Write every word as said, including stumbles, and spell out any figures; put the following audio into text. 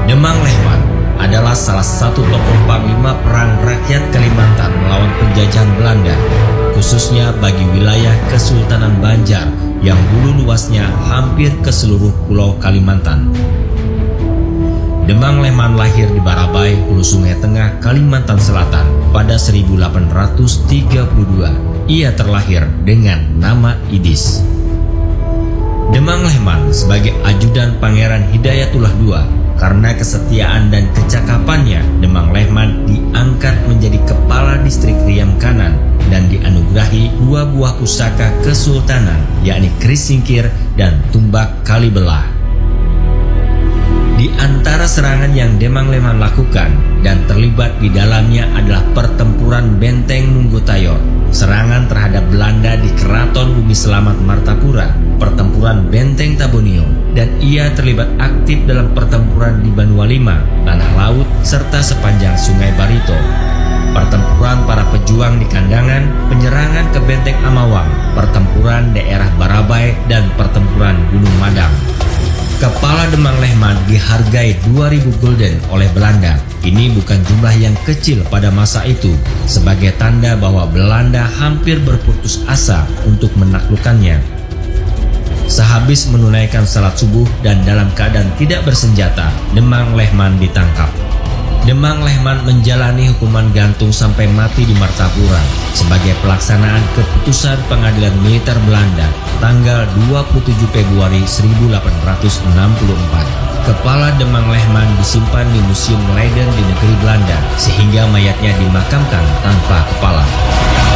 Demang Lehman adalah salah satu tokoh panglima perang rakyat Kalimantan melawan penjajahan Belanda, khususnya bagi wilayah Kesultanan Banjar yang dulu luasnya hampir ke seluruh pulau Kalimantan. Demang Lehman lahir di Barabai, Hulu Sungai Tengah, Kalimantan Selatan pada seribu delapan ratus tiga puluh dua. Ia terlahir dengan nama Idis. Demang Lehman sebagai ajudan Pangeran Hidayatullah kedua. Karena kesetiaan dan kecakapannya, Demang Lehman diangkat menjadi kepala distrik Riam Kanan dan dianugerahi dua buah pusaka kesultanan, yakni Keris Singkir dan Tumbak Kalibelah. Di antara serangan yang Demang Lehman lakukan dan terlibat di dalamnya adalah pertempuran Benteng Munggutayor, serangan terhadap Belanda di Keraton Bumi Selamat Martapura, pertempuran Benteng Tabunio, dan ia terlibat aktif dalam pertempuran di Banualima, Tanah Laut, serta sepanjang Sungai Barito. Pertempuran para pejuang di Kandangan, penyerangan ke Benteng Amawang, pertempuran daerah Barabai, dan pertempuran Gunung Madang. Kepala Demang Lehman dihargai dua ribu gulden oleh Belanda. Ini bukan jumlah yang kecil pada masa itu, sebagai tanda bahwa Belanda hampir berputus asa untuk menaklukkannya. Sehabis menunaikan salat subuh dan dalam keadaan tidak bersenjata, Demang Lehman ditangkap. Demang Lehman menjalani hukuman gantung sampai mati di Martapura sebagai pelaksanaan keputusan pengadilan militer Belanda tanggal dua puluh tujuh Februari seribu delapan ratus enam puluh empat. Kepala Demang Lehman disimpan di Museum Leiden di negeri Belanda sehingga mayatnya dimakamkan tanpa kepala.